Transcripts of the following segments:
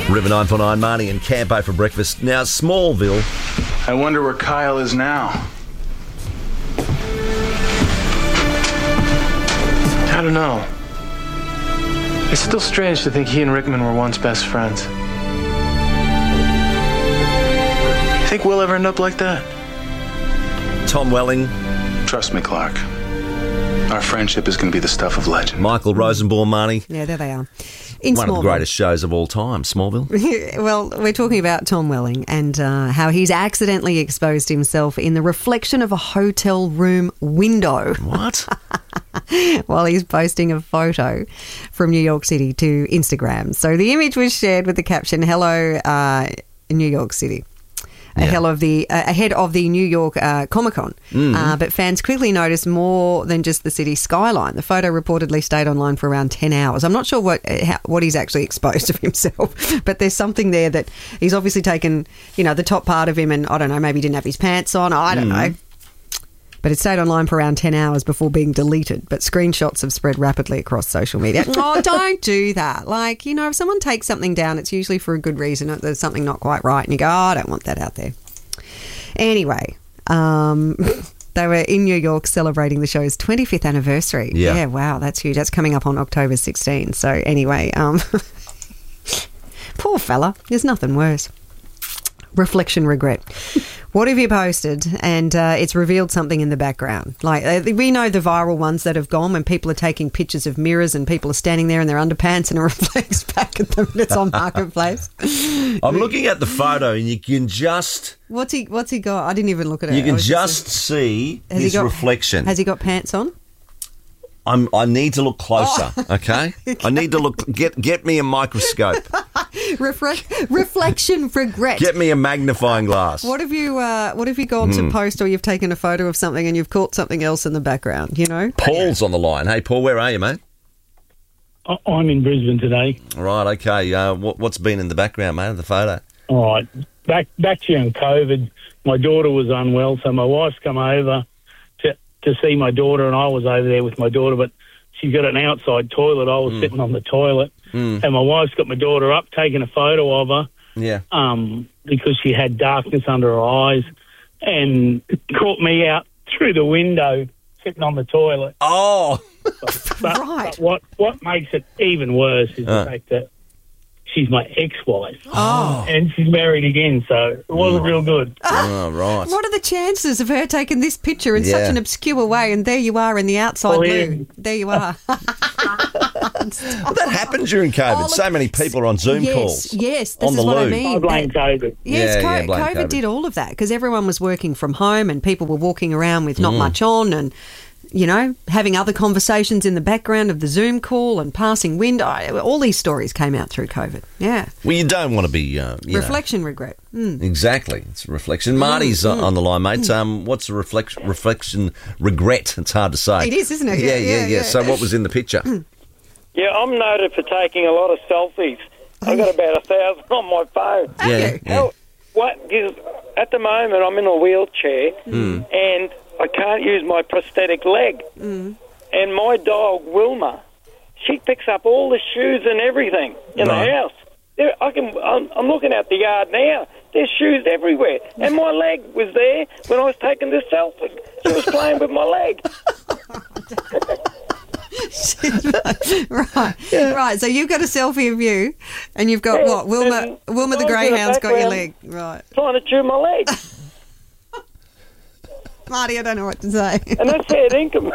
River 949, Marnie and Campo for breakfast. Now, Smallville. I wonder where Kyle is now. I don't know. It's still strange to think he and Rickman were once best friends. You think we'll ever end up like that? Tom Welling. Trust me, Clark. Our friendship is going to be the stuff of legend. Michael Rosenbaum, Marnie. Yeah, there they are. One of the greatest shows of all time, Smallville. Well, we're talking about Tom Welling and how he's accidentally exposed himself in the reflection of a hotel room window. What? While he's posting a photo from New York City to Instagram. So the image was shared with the caption, "Hello, New York City." Ahead of the New York Comic-Con. But fans quickly noticed more than just the city skyline. The photo reportedly stayed online for around 10 hours. I'm not sure what he's actually exposed of himself, but there's something there that he's obviously taken, the top part of him, and I don't know, maybe he didn't have his pants on. I don't know. But it stayed online for around 10 hours before being deleted. But screenshots have spread rapidly across social media. Oh, don't do that. If someone takes something down, it's usually for a good reason. There's something not quite right. And you go, I don't want that out there. Anyway, they were in New York celebrating the show's 25th anniversary. Yeah, wow, that's huge. That's coming up on October 16. So anyway, poor fella. There's nothing worse. Reflection regret. What have you posted? And it's revealed something in the background. We know the viral ones that have gone when people are taking pictures of mirrors and people are standing there in their underpants and it reflects back at them and it's on Marketplace. I'm looking at the photo and you can just... What's he got? I didn't even look at it. You can just see his reflection. Has he got pants on? I need to look closer, okay? I need to look... Get me a microscope. Reflection regret. Get me a magnifying glass. What have you gone to post, or you've taken a photo of something and you've caught something else in the background, Paul's on the line. Hey, Paul, where are you, mate? I'm in Brisbane today. Right, okay. What's been in the background, mate, of the photo? All right. Back during COVID, my daughter was unwell, so my wife's come over to see my daughter, and I was over there with my daughter, but she's got an outside toilet. I was sitting on the toilet, and my wife's got my daughter up, taking a photo of her. Yeah. Because she had darkness under her eyes, and caught me out through the window, sitting on the toilet. Oh, right. But what makes it even worse is the fact that she's my ex-wife. Oh. And she's married again, so it wasn't real good. Oh, right. What are the chances of her taking this picture in such an obscure way, and there you are in the outside loo? There you are. That happened during COVID. So many people are on Zoom calls. Yes, this is what I mean. I blame COVID. Yes, COVID did all of that because everyone was working from home and people were walking around with not much on and... having other conversations in the background of the Zoom call and passing wind. All these stories came out through COVID. Yeah. Well, you don't want to be... reflection regret. Exactly. It's a reflection. Marty's on the line, mate. What's a reflection regret? It's hard to say. It is, isn't it? Yeah. So what was in the picture? Yeah, I'm noted for taking a lot of selfies. I've got about 1,000 on my phone. Yeah. At the moment, I'm in a wheelchair and... I can't use my prosthetic leg. And my dog, Wilma, she picks up all the shoes and everything in the house. I'm looking out the yard now. There's shoes everywhere. And my leg was there when I was taking this selfie. She was playing with my leg. Right. So you've got a selfie of you and you've got what? Wilma the Greyhound's got your leg. Right. Trying to chew my leg. Marty, I don't know what to say. And that's fair income.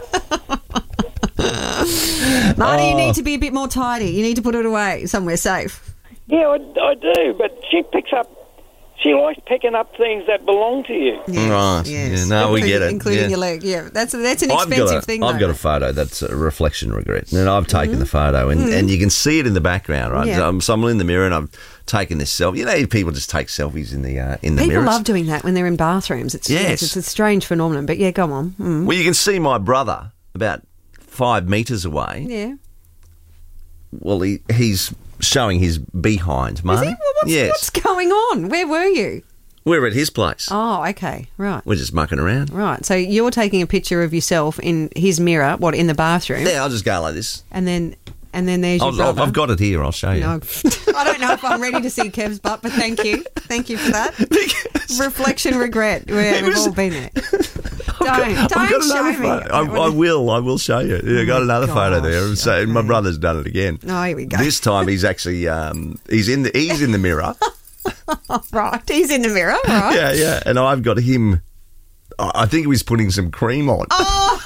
Marty, you need to be a bit more tidy. You need to put it away somewhere safe. Yeah, I do, but she likes picking up things that belong to you. Yes, right. Yes. Yeah, no, we get it. Including your leg. Yeah, that's an expensive thing, though. I've got a photo that's a reflection regret. And I've taken the photo and you can see it in the background, right? Yeah. So I'm in the mirror and I've taken this selfie. People just take selfies in the mirror. People love doing that when they're in bathrooms. It's a strange phenomenon, but yeah, go on. Well, you can see my brother about 5 metres away. Yeah. Well, he's showing his behind, mate. Is he? Well, what's going on? Where were you? We're at his place. Oh, okay, right. We're just mucking around. Right, so you're taking a picture of yourself in his mirror, in the bathroom? Yeah, I'll just go like this. And And then there's your brother. I've got it here. I'll show you. No, I don't know if I'm ready to see Kev's butt, but thank you. Thank you for that. Reflection, regret. We've all been there. Don't show me. I will show you. I got another photo there. So my brother's done it again. Oh, here we go. This time he's actually he's in the mirror. Right, he's in the mirror. Right. Yeah. And I've got him. I think he was putting some cream on. Oh.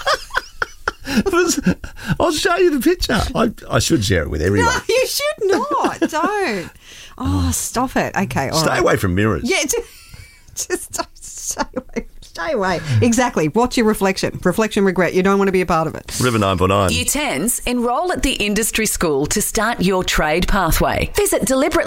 I'll show you the picture. I should share it with everyone. No, you should not. Don't. Oh, stop it. Okay, all Stay right. away from mirrors. Yeah, just stay away. Stay away. Exactly. Watch your reflection. Reflection, regret. You don't want to be a part of it. River 949. Year 10s, enrol at the industry school to start your trade pathway. Visit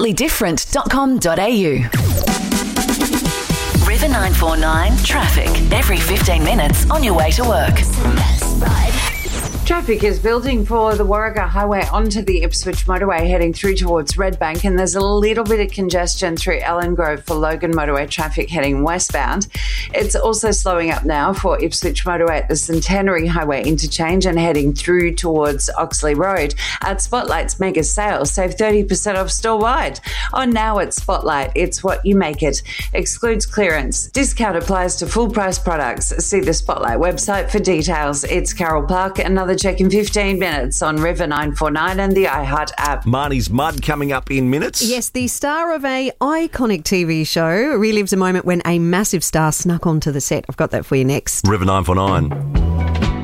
deliberatelyDifferent.com.au. River 949 traffic every 15 minutes on your way to work. Traffic is building for the Warragah Highway onto the Ipswich motorway heading through towards Redbank, and there's a little bit of congestion through Ellen Grove for Logan motorway traffic heading westbound. It's also slowing up now for Ipswich motorway at the Centenary Highway interchange and heading through towards Oxley Road. At Spotlight's mega sale, save 30% off store-wide. On Now at Spotlight, it's what you make it. Excludes clearance. Discount applies to full-price products. See the Spotlight website for details. It's Carol Park. Another check in 15 minutes on River 949 and the iHeart app. Marnie's Mud coming up in minutes. Yes, the star of a iconic TV show relives a moment when a massive star snuck onto the set. I've got that for you next. River 949.